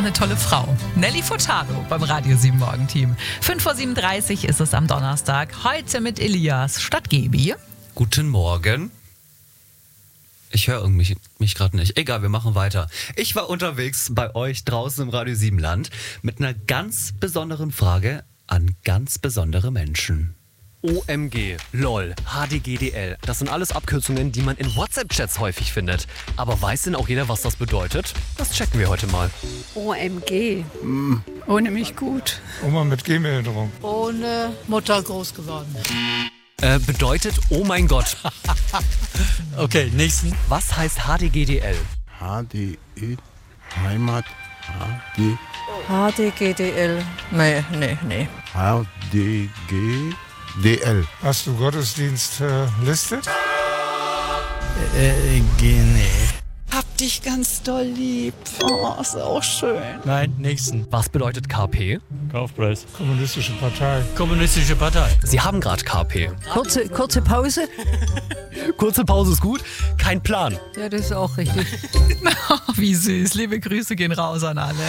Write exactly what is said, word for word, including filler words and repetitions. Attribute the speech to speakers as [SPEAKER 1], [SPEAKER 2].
[SPEAKER 1] eine tolle Frau. Nelly Furtado beim Radio sieben Morgenteam. fünf Uhr siebenunddreißig ist es am Donnerstag. Heute mit Elias statt Gebi.
[SPEAKER 2] Guten Morgen. Ich höre irgendwie mich gerade nicht. Egal, wir machen weiter. Ich war unterwegs bei euch draußen im Radio sieben Land mit einer ganz besonderen Frage an ganz besondere Menschen.
[SPEAKER 3] O M G, LOL, H D G D L. Das sind alles Abkürzungen, die man in WhatsApp-Chats häufig findet. Aber weiß denn auch jeder, was das bedeutet? Das checken wir heute mal.
[SPEAKER 4] O M G.
[SPEAKER 5] Mm.
[SPEAKER 4] Ohne mich gut.
[SPEAKER 5] Oma mit Gehbehinderung.
[SPEAKER 6] Ohne Mutter groß geworden.
[SPEAKER 3] Äh, bedeutet, oh mein Gott.
[SPEAKER 7] Okay, nächsten.
[SPEAKER 3] Was heißt H D G D L?
[SPEAKER 8] H D E, Heimat, H D.
[SPEAKER 6] H D G D L. Nee, nee, nee.
[SPEAKER 8] H D G D L.
[SPEAKER 5] Hast du Gottesdienst äh, listet?
[SPEAKER 7] Äh, nee.
[SPEAKER 6] Hab dich ganz doll lieb. Oh, ist auch schön.
[SPEAKER 7] Nein, nächsten.
[SPEAKER 3] Was bedeutet K P?
[SPEAKER 7] Kaufpreis.
[SPEAKER 5] Kommunistische Partei.
[SPEAKER 7] Kommunistische Partei.
[SPEAKER 3] Sie haben gerade K P.
[SPEAKER 4] Kurze, kurze Pause?
[SPEAKER 3] Kurze Pause ist gut. Kein Plan.
[SPEAKER 4] Ja, das ist auch richtig.
[SPEAKER 1] Wie süß. Liebe Grüße gehen raus an alle.